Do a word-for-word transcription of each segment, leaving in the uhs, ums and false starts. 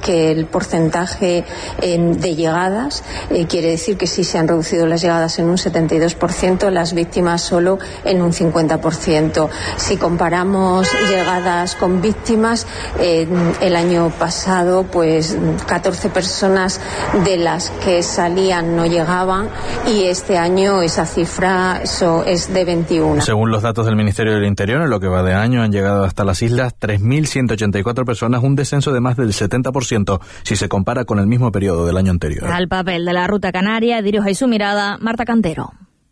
que el porcentaje eh, de llegadas, eh, quiere decir que sí se han reducido las llegadas en un setenta y dos por ciento, las víctimas solo en un cincuenta por ciento. Si comparamos llegadas con víctimas, eh, el año pasado pues catorce personas de las que salían no llegaban, y este año esa cifra eso es de veintiuno. Según los datos del Ministerio del Interior, en lo que va de año han llegado hasta las islas tres mil ciento ochenta y cuatro personas, un descenso de más del setenta por ciento si se compara con el mismo periodo del año anterior. Al papel de la ruta canaria dirige su mirada Marta Cantero.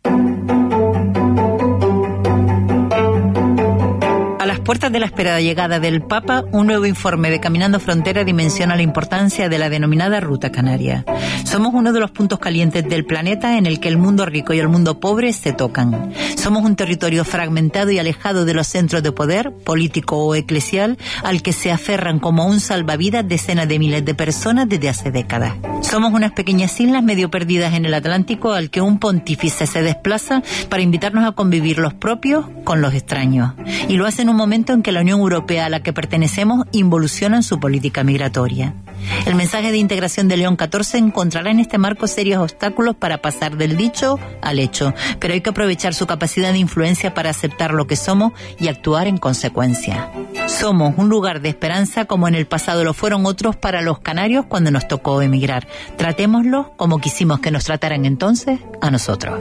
A las puertas de la esperada llegada del Papa, un nuevo informe de Caminando Frontera dimensiona la importancia de la denominada Ruta Canaria. Somos uno de los puntos calientes del planeta en el que el mundo rico y el mundo pobre se tocan. Somos un territorio fragmentado y alejado de los centros de poder, político o eclesial, al que se aferran como un salvavidas decenas de miles de personas desde hace décadas. Somos unas pequeñas islas medio perdidas en el Atlántico al que un pontífice se desplaza para invitarnos a convivir los propios con los extraños. Y lo hace en un momento en que la Unión Europea a la que pertenecemos involuciona en su política migratoria. El mensaje de integración de León catorce encontrará en este marco serios obstáculos para pasar del dicho al hecho, pero hay que aprovechar su capacidad de influencia para aceptar lo que somos y actuar en consecuencia. Somos un lugar de esperanza como en el pasado lo fueron otros para los canarios cuando nos tocó emigrar. Tratémoslos como quisimos que nos trataran entonces a nosotros.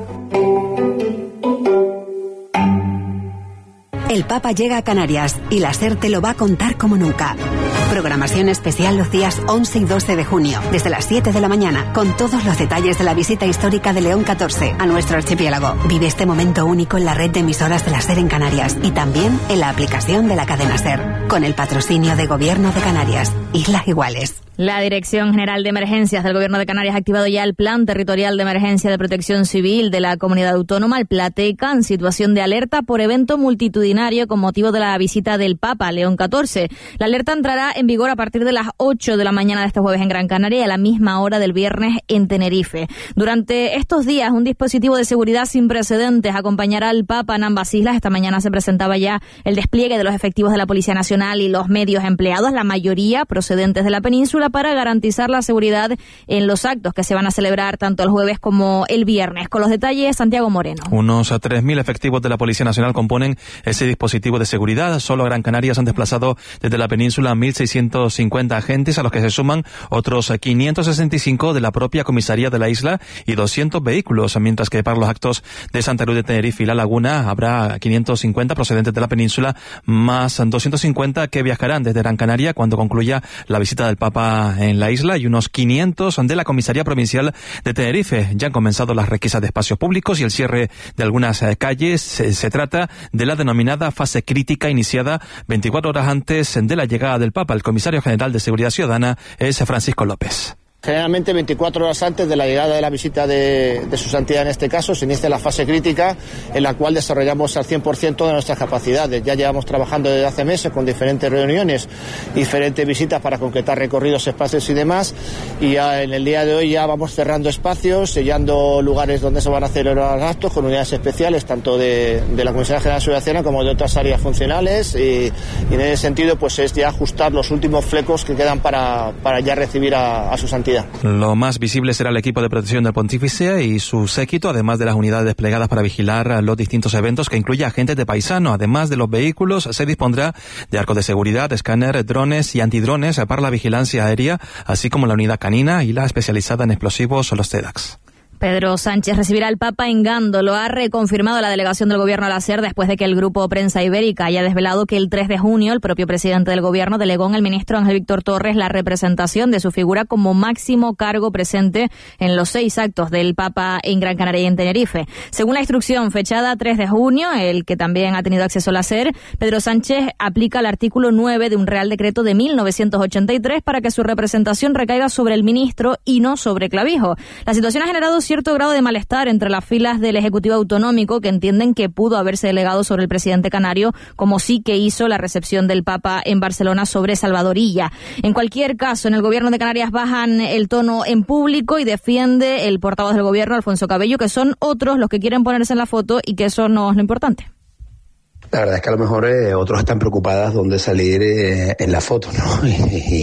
El Papa llega a Canarias y la SER te lo va a contar como nunca. Programación especial los días once y doce de junio, desde las siete de la mañana, con todos los detalles de la visita histórica de León catorce a nuestro archipiélago. Vive este momento único en la red de emisoras de la SER en Canarias y también en la aplicación de la cadena SER, con el patrocinio de Gobierno de Canarias. Islas Iguales. La Dirección General de Emergencias del Gobierno de Canarias ha activado ya el Plan Territorial de Emergencia de Protección Civil de la Comunidad Autónoma, el PLATECA, en situación de alerta por evento multitudinario con motivo de la visita del Papa León catorce. La alerta entrará en vigor a partir de las ocho de la mañana de este jueves en Gran Canaria y a la misma hora del viernes en Tenerife. Durante estos días, un dispositivo de seguridad sin precedentes acompañará al Papa en ambas islas. Esta mañana se presentaba ya el despliegue de los efectivos de la Policía Nacional y los medios empleados, la mayoría procedentes de la península, para garantizar la seguridad en los actos que se van a celebrar tanto el jueves como el viernes. Con los detalles, Santiago Moreno. Unos tres mil efectivos de la Policía Nacional componen ese dispositivo de seguridad. Solo a Gran Canaria se han desplazado desde la península mil seiscientos cincuenta agentes, a los que se suman otros quinientos sesenta y cinco de la propia comisaría de la isla y doscientos vehículos, mientras que para los actos de Santa Cruz de Tenerife y La Laguna habrá quinientos cincuenta procedentes de la península, más doscientos cincuenta que viajarán desde Gran Canaria cuando concluya la visita del Papa en la isla, y unos quinientos de la Comisaría Provincial de Tenerife. Ya han comenzado las requisas de espacios públicos y el cierre de algunas eh, calles. Se, se trata de la denominada fase crítica iniciada veinticuatro horas antes de la llegada del Papa. El comisario general de Seguridad Ciudadana es Francisco López. Generalmente veinticuatro horas antes de la llegada de la visita de, de su santidad, en este caso, se inicia la fase crítica en la cual desarrollamos al cien por ciento de nuestras capacidades. Ya llevamos trabajando desde hace meses con diferentes reuniones, diferentes visitas para concretar recorridos, espacios y demás, y ya en el día de hoy ya vamos cerrando espacios, sellando lugares donde se van a hacer los actos con unidades especiales, tanto de, de la Comisaría General de Seguridad Ciudadana como de otras áreas funcionales, y, y en ese sentido pues es ya ajustar los últimos flecos que quedan para, para ya recibir a, a su santidad. Lo más visible será el equipo de protección del pontífice y su séquito, además de las unidades desplegadas para vigilar los distintos eventos, que incluye agentes de paisano. Además de los vehículos, se dispondrá de arcos de seguridad, escáner, drones y antidrones para la vigilancia aérea, así como la unidad canina y la especializada en explosivos, los TEDAX. Pedro Sánchez recibirá al Papa en Gando. Lo ha reconfirmado la delegación del Gobierno a la SER después de que el Grupo Prensa Ibérica haya desvelado que el tres de junio el propio presidente del Gobierno delegó en el ministro Ángel Víctor Torres la representación de su figura como máximo cargo presente en los seis actos del Papa en Gran Canaria y en Tenerife. Según la instrucción fechada tres de junio, el que también ha tenido acceso a la SER, Pedro Sánchez aplica el artículo nueve de un Real Decreto de mil novecientos ochenta y tres para que su representación recaiga sobre el ministro y no sobre Clavijo. La situación ha generado cierto grado de malestar entre las filas del Ejecutivo Autonómico, que entienden que pudo haberse delegado sobre el presidente canario, como sí que hizo la recepción del Papa en Barcelona sobre Salvador Illa. En cualquier caso, en el Gobierno de Canarias bajan el tono en público y defiende el portavoz del Gobierno, Alfonso Cabello, que son otros los que quieren ponerse en la foto y que eso no es lo importante. La verdad es que a lo mejor eh, otros están preocupados dónde salir eh, en la foto, ¿no? Y,